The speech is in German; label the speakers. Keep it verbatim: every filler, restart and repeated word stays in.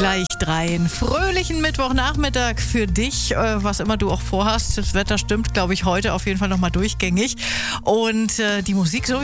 Speaker 1: Gleich drei. Einen fröhlichen Mittwochnachmittag für dich, äh, was immer du auch vorhast. Das Wetter stimmt, glaube ich, heute auf jeden Fall nochmal durchgängig. Und äh, die Musik so